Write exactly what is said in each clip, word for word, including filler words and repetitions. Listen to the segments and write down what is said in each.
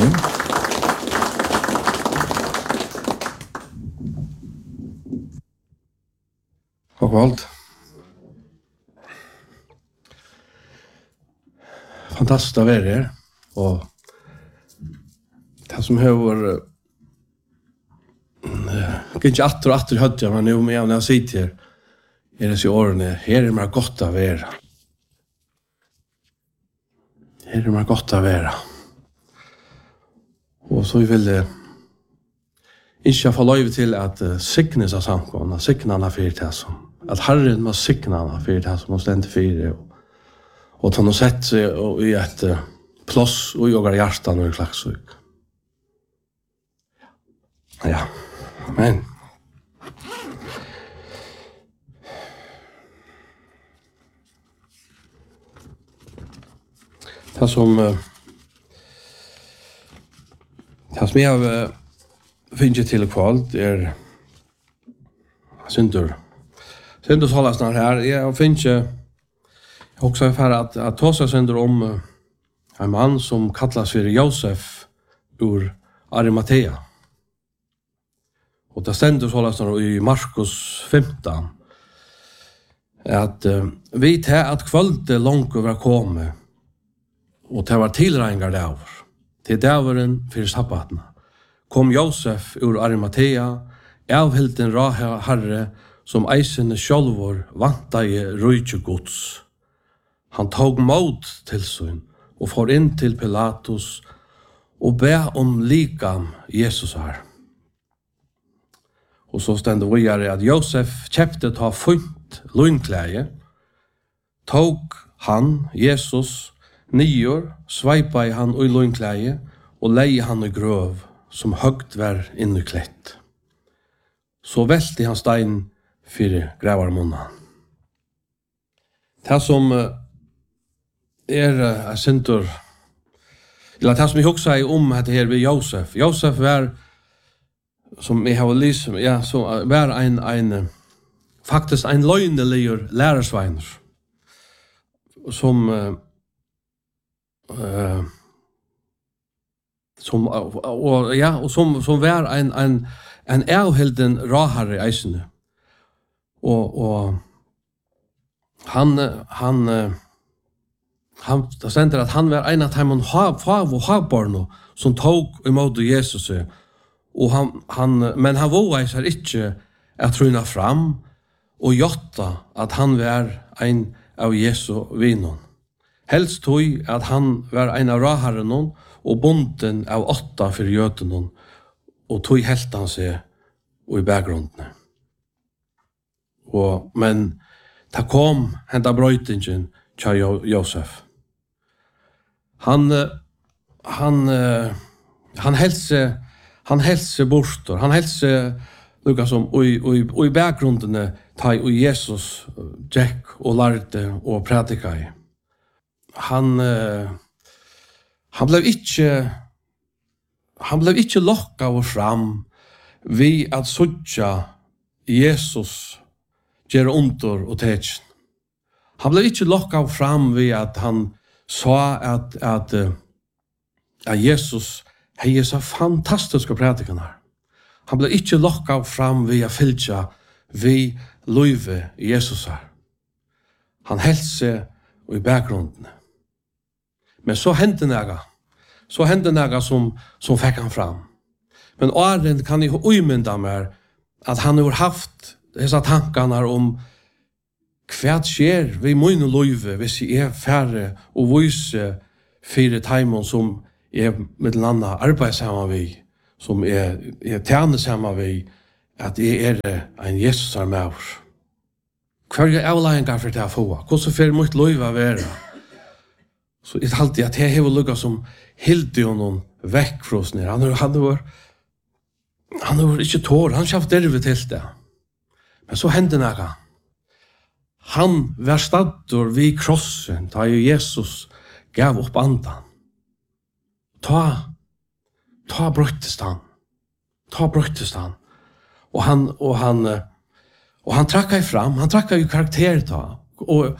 Amen. Og alt. Fantastiskt att vara här. Och det som har kanske att och att hade man nu med när jag sitter här. Är det så årene, här är det gott att vara. Här är det gott att vara. Och så vill det inte få lov till att uh, signes av samkomna, signarna för det som. Att Herren må signarna för det som måste inte för det. Och, och ta något sätt sig i ett uh, plås och jagar hjärtan och i klagsug. Ja, amen. Det som uh, det som jag uh, finner till kvalt är synder. Synder hållas när här. Jag finner jag också för att att ta sig synder om uh, en man som kallas för Josef ur Arimatea. Och det ständer hållas när i Markus femton att uh, vi tar att kvällte långt över komme och det var tillrängar där. Till däveren för sabbaten kom Josef ur Arimatea, avhilten raha herre, som eisene sjálvor vantaje rujtje gods. Han tog mod til sin, og får inn til Pilatus, og be om likam Jesus her. Og så stender vi her at Josef kjepte ta funt lunklæge, tog han, Jesus, nyor, sveipa i han ui lunklæge, og leie han i grøv, som høgt var inneklætt. Så velte han stein fyrir gravarmunna. Det som er uh, sintur, eller det som jeg også sier om dette her ved Josef. Josef var, som jeg har lyst, ja, så var en, en faktisk en løgneligur lærersveiner, som uh, uh, som og ja og som som var en en en avhilden rahare eisene. Og og han han han da sender at han var en av dem ha fav og habarno som tog imot Jesus. Og han han men han våga seg ikke at truna fram og jotta at han var en av Jesu vinon. Helst tog at han var en av raharen og bonden av åtta for jøtenen, og tog helt han seg og i bakgrunden. Og, men det kom henta brøytingen til Josef. Han, han, han helse, han helse borster, han helse lukka som og, og, og i bakgrunden ta og Jesus Jack og lærte og pratika i. Han Han blev ikke han blev ikke lokka av fram vi at søtja Jesus gjør under og teksten. Han blev ikke lokka av fram vi at han sa at, at, at Jesus hei så fantastiske prædikene. Han blev ikke lokka av fram vi at fylja vi løyve Jesus her. Han helse og i bakgrunden. Men så hendte næga. Så hendte næga som, som fikk han fram. Men åren kan jeg umynda meg at han har haft disse tankene om hva skjer vi må løyve hvis jeg er færre og vise fire timer som er med en annen arbeidsamma vi, som er, er tjenesamma vi, at jeg er en Jesus er med oss. Hva er avleggingar for det å få? Hvordan får mitt løyve være? Så jeg talte at jeg har lukket som hilde honom vekk fra oss nere. Han har han var, han var ikke tår, han kjaft derve til det. Men så hendte noe. Han var staddur vid krossen, da jo Jesus gav opp andan. Ta, ta brøttest han. Ta brøttest han. Og han, og han, og han trakka i fram, han trakka i karakter ta. Og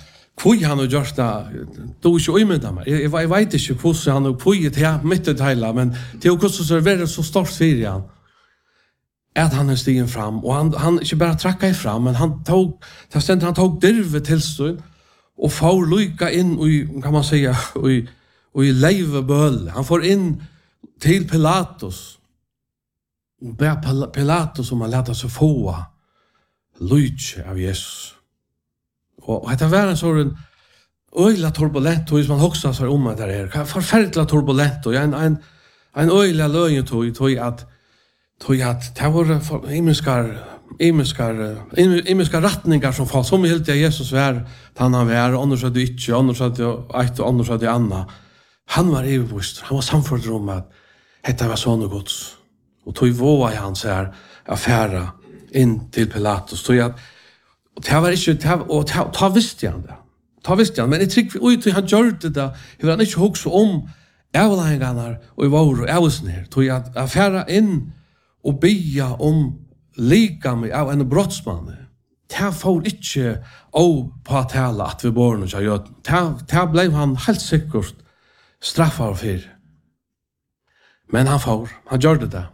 Pui han har gjort det, du er ikke umynda meg. Jeg, jeg vet ikke hvordan han har puiet her mitt i heila, men det er jo hvordan så er det så stort fyrir han. At han er stigen fram, og han, han ikke bare trakka i fram, men han tog, han tog dirve tilstånd, og får lyka inn i, kan man säga, i, i leive bøl. Han får inn til Pilatus, og ber Pilatus om å leta seg få lyke av Jesus. Og dette var en sånn øyla turbulent, og hvis man hoksa seg om det her, forferdelig turbulent, og en, en, en øyla løgn tog, tog at tog at det var imenskar imenskar imenskar ratningar som fall som helt Jesus var han han var annars hade inte annars hade ett och annars hade anna han var evigt han var samförd om att detta var sån gods och tog våa i hans här affära in till Pilatus tog att och det var inte det och ta visste han det ta visste han men det tycker vi ut han gjorde det det var inte också om Evelyngarna och var och Elsner tog att affära in og bya om likam av en brottsmann. Det får ikke å på at tale at vi bor noe av jøden. Det ble han helt sikkert straffet for. Men han får, han gjorde det.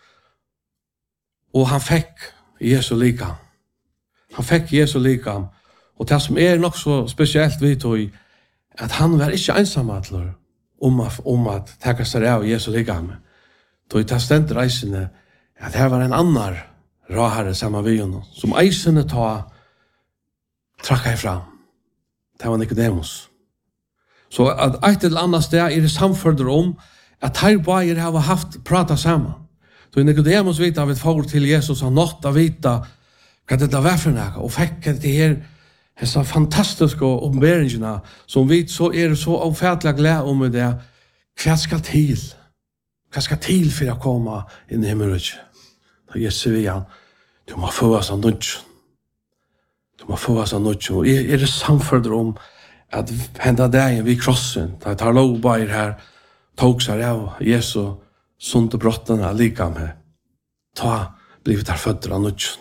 Og han fikk Jesu likam. Han fikk Jesu likam. Og det som er nok så spesielt vi tog, at han var ikke ensamadler om at, om at takka seg av Jesu likam. Tog i testent reisende at det var en annan rahare samma vi honom, som eisene ta trakka ifram. Det var Nicodemus. Så at et eller annet sted er det samførder om at her bare har haft prata sammen. Så Nicodemus vet av et forhold til Jesus, han nått av vita hva dette var for noe, og fikk det her disse fantastiske oppenberingene, som vet så er det så avfætlig glede om det, hva skal til? Hva skal til for å komme inn i himmelen? Da Jesus vi han, du må få oss av nødjen. Du må få oss av nødjen. Og er, er det samførder om at henda dagen vi krossen, da jeg tar lov bare her, tog seg av Jesu sunde brottene lika med, ta blivet der fødder av nødjen.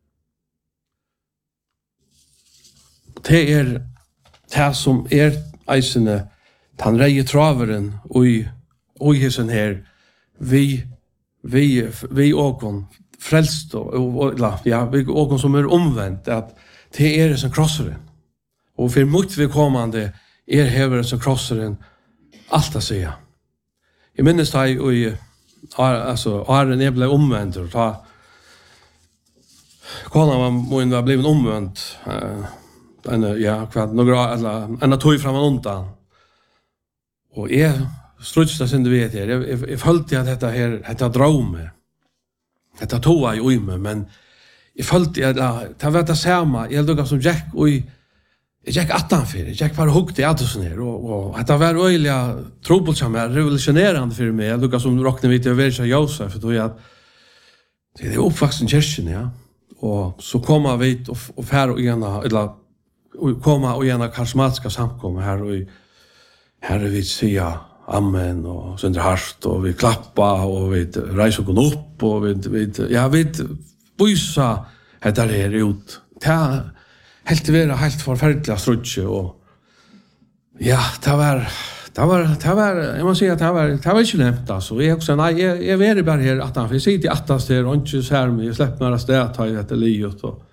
Det er det som er eisene, den reie traveren og i, og i hessen her, vi vi vi åkon frelst og, og ja, vi åkon som er omvendt at det er det som krosseren og for mot vi kommande er hever som krosseren alt å sige jeg minnes da og i altså Arne er ble omvendt og ta kona var må ha blivit omvendt uh, en, ja, kvart några eller en tog fram undan og jeg strutsda sin du vet her. Jeg, jeg, jeg følte at dette her, dette drømme, dette toa i uime, men jeg følte at det var det samme, jeg lukket som Jack, og jeg gikk attanfyr, jeg gikk bare huggt i attensen her, og, og dette var øyelig trobelsamme, revolutionerende for meg, jeg lukket som råkne vidt, jeg var ikke Josef, for jeg det er oppvaksen kyrkjen, ja, og så kommer vi og, og fær og ena, eller kommer og ena karismatiska samkommer her, og her er vi sier, amen og sender hardt og vi klappa og vi reiser oss opp og vi, vi ja, vi bysa etter her ut det er helt vera helt forferdelig strutje og ja, det var det var, det var jeg må si at det var, det var ikke nevnt altså, jeg også, nei, jeg, jeg er bare her at jeg sitter i attast her og ikke ser meg, jeg slipper meg av sted ta i dette livet og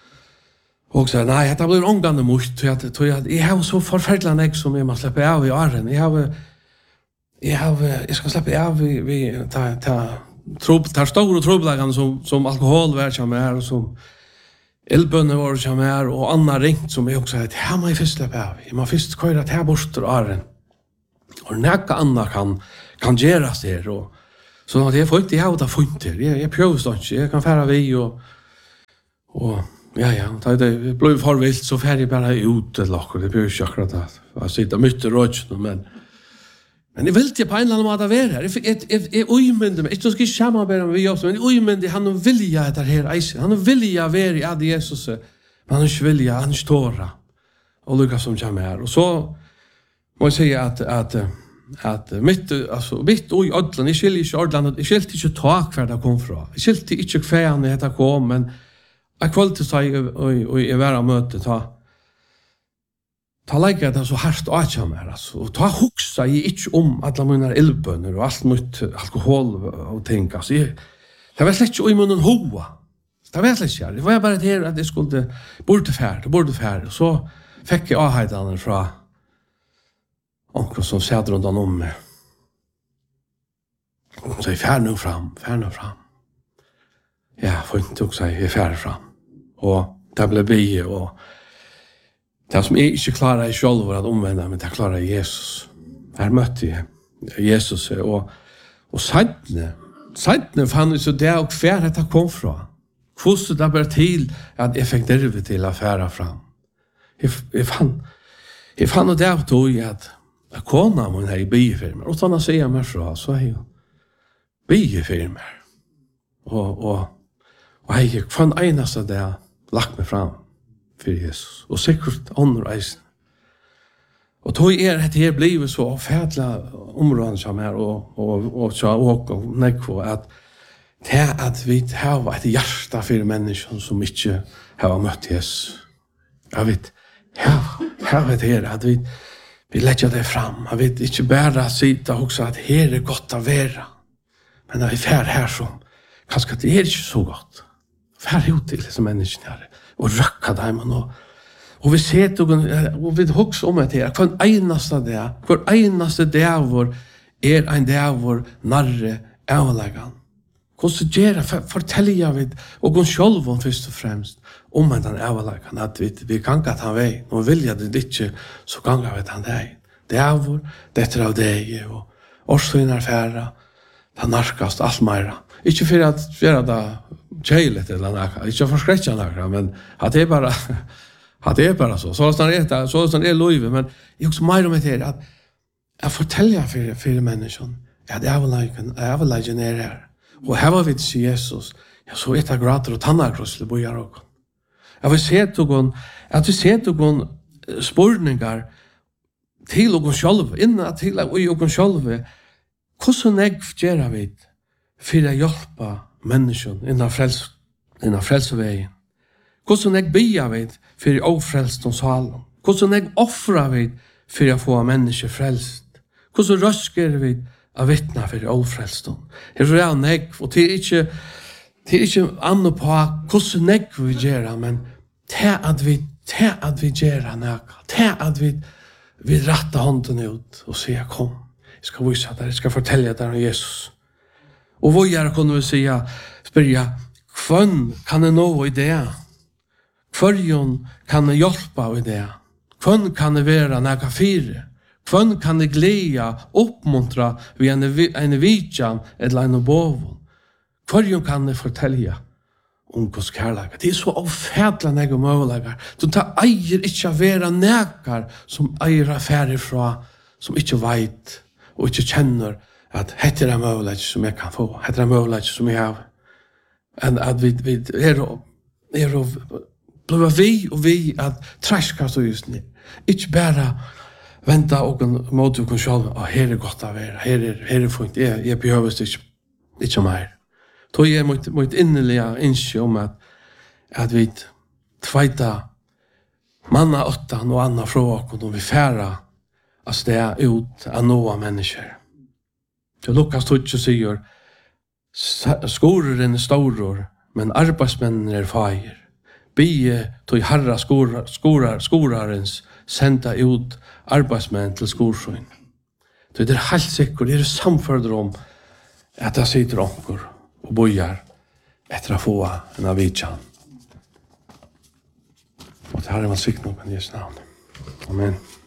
og så, nei, det blir omgående mot jeg, jeg, jeg har så forferdelig nek som jeg må slippe av i åren jeg har Jeg, har, jeg skal slippe av vi, vi ta, ta, trob, ta store troblegene som, som alkohol var kommer her, og som elbønner var kommer her, og Anna ringt som jeg også sa, her må jeg først slippe av. Jeg må først køyre til her bort til åren. Og nækka Anna kan, kan gjøres her. Og, så at jeg får ikke, jeg har det funnet her. Jeg, jeg prøver sånn ikke, jeg kan fære vi, og, og ja, ja, da det ble forvilt, så fære jeg bare ut til dere. Det blir ikke akkurat at jeg sitter mye til rådgjene, men Men jeg vil ikke på en eller annen måte være her. Jeg, jeg, jeg uimynde meg. Jeg skal ikke samarbeide med oss, men jeg uimynde han og vilja etter her eisen. Han og vilja være i ad Jesus, men han er ikke vilja, han er ikke tåra. Og lukka som kommer her. Og så må jeg si at, at, at mitt, altså, mitt og i ødlen, jeg skiljer ikke ordentlig, jeg skilte ikke ta hver det kom fra. Jeg skilte ikke hver han det kom, men jeg kvalte seg og jeg var av møte ta. ta like det så hardt och jag mer alltså och ta huxa i inte om alla mina elböner och allt nytt alkohol och tänka så det var släkt ju i munnen hoa. Det var släkt ja. Det var bara det att det skulle borde färd, borde färd så fick jag ahajdan från onkel som satt runt om mig. Så jag färd nu fram, färd nu fram. Ja, får inte också säga färd fram. Och det blev bi och det som jag inte klarar själv att omvända, men det klarar Jesus. Här mötte jag Jesus och, och seitne, seitne fann jag så det och färd att det kom från. Hvordan det bare til at jeg fikk derve til å fære fram. Jeg, jeg fann, jeg fann det av tog at at kona min her i byefirmer, og sånn å si meg fra, så er jeg byefirmer. Og, og, og jeg fann eneste det lagt meg fram for Jesus, og sikkert andre eisen. Og tog er at jeg ble så fædla områden som her, og, og, og så åk og nekvo, at det er at vi har et hjerte for mennesker som ikke har møtt Jesus. Jeg vet, her er det her, at vi Vi lägger det fram. Jag vet inte bara sitta också att här är gott att vara. Men när vi fär här så kanske det är inte så gott. Fär ut till som människan här. Och röcka dem och, och vi ser det och vi också om det här. Kvar enaste det. Kvar enaste det vår är en det vår narre avläggan. Konstituera fortälja jag vet och gå själv om först och främst om man den avläggan att vi vi kan gå han väg och vilja det inte så kan jag vet han det det är vår det är av det och årsvinar färra ta narkast allt mer inte för att göra det chailet eller något inte för skräcka några men att det är bara att det är bara så så är det så är det löve men jag också mer om det att jag fortälja för för människan ja det är avläggan avläggan är det og her var vi til Jesus, ja, så etter grader og tannakrossel bojar og. Jeg vil se til at vi ser til spurningar til oss selv, innan til oss selv, hvordan jeg gjør vi for å hjelpe mennesken innan frels, innan frelsevegen? Hvordan jeg bygger vi for å frelst oss alle? Hvordan jeg offrer vi for å få mennesker frelst? Hvordan røsker vi av vittna för ofrälston. Det är redan negg och det är inte det är inte anno på hur negg vi gör men det att vi det att vi gör näka. Det att vi vi rätta handen ut och säga kom. Jag ska visa dig, jag ska fortälja dig om Jesus. Och vad gör kan vi säga spyrja kvön kan det nå i det. Kvörjon kan det hjälpa i det. Kvön kan det vara näka fyra. Kvön kan det glädja, uppmuntra vid en, en vidjan eller en bovon. Kvön kan det fortälja om Guds kärlek. Det är så avfärdla nega möjligar. Du tar eier inte att vara näkar som eier affärer ifrån, som inte vet och inte känner att det är en möjlighet som jag kan få. Det är en möjlighet som jag har. En, att vi, vi är och, är och blir vi och vi att traska så just nu. Inte bara vänta och mot och själv och här är gott att vara här är här är fint jag jag behöver det inte inte mer då är mot mot innerliga inse om att att vi tvätta manna åtta och andra frågor och vi färra att det är ut att nå människor. Så Lukas tjugo säger skoren är stora men arbetsmännen är fager. Bie tog herra skorar skorar skorarens sända ut arbetsmän till skorsjön. Det är helt säkert, det är samförder om att det sitter onkor och bojar efter att få en avitjan. Och det här är man sikt nog i Jesu namn. Amen.